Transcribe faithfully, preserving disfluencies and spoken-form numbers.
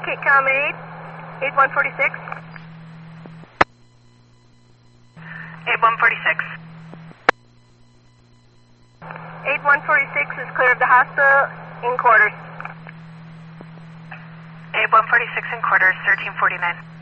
Okay, com eight, eight one forty-six. eight one forty-six. eight one forty-six is clear of the hospital in quarters. eight one forty-six in quarters, thirteen forty-nine.